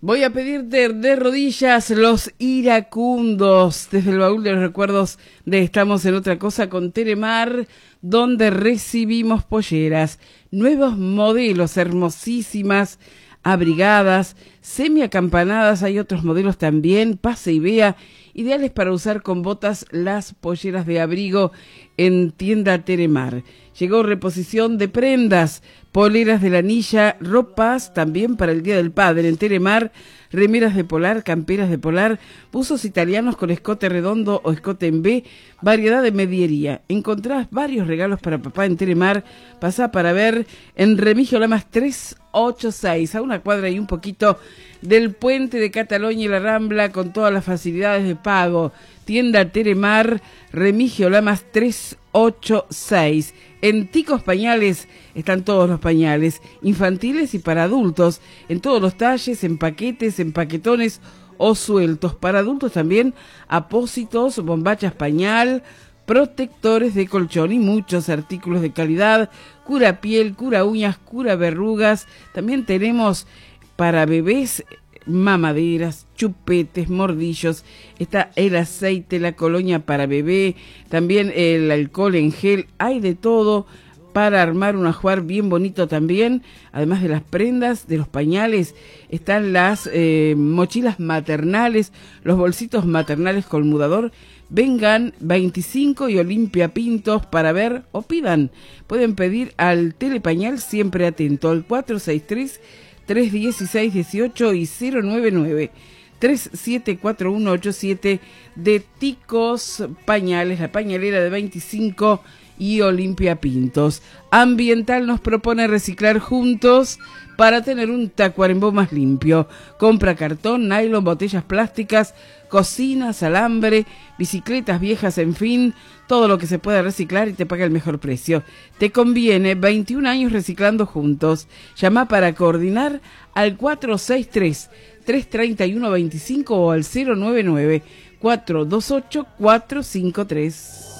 Voy a pedirte de rodillas Los Iracundos, desde el baúl de los recuerdos de Estamos en Otra Cosa con Telemar, donde recibimos polleras, nuevos modelos, hermosísimas, abrigadas, semiacampanadas, hay otros modelos también, pase y vea, ideales para usar con botas las polleras de abrigo en tienda Telemar. Llegó reposición de prendas, poleras de lanilla, ropas también para el Día del Padre en Telemar, remeras de polar, camperas de polar, buzos italianos con escote redondo o escote en V, variedad de mediería. Encontrás varios regalos para papá en Telemar. Pasá para ver en Remigio Lamas 386, a una cuadra y un poquito del puente de Cataluña y la Rambla, con todas las facilidades de pago. Tienda Telemar, Remigio Lamas 386. En Ticos Pañales están todos los pañales, infantiles y para adultos, en todos los talles, en paquetes, en paquetones o sueltos. Para adultos también, apósitos, bombachas pañal, protectores de colchón y muchos artículos de calidad, cura piel, cura uñas, cura verrugas. También tenemos para bebés mamaderas, chupetes, mordillos, está el aceite, la colonia para bebé, también el alcohol en gel, hay de todo para armar un ajuar bien bonito también. Además de las prendas, de los pañales, están las mochilas maternales, los bolsitos maternales con mudador. Vengan 25 y Olimpia Pintos para ver o pidan. Pueden pedir al Telepañal, siempre atento, al 463-316-18 y 099-374187 de Ticos Pañales, la pañalera de 25 y Olimpia Pintos. Ambiental nos propone reciclar juntos para tener un Tacuarembó más limpio. Compra cartón, nylon, botellas plásticas, cocinas, alambre, bicicletas viejas, en fin, todo lo que se pueda reciclar y te paga el mejor precio. Te conviene, 21 años reciclando juntos. Llama para coordinar al 463-331-25 o al 099-428-453.